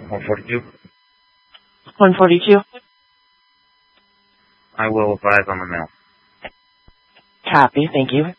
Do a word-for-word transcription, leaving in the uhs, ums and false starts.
one forty-two. one forty-two. I will advise on the mail. Copy, thank you.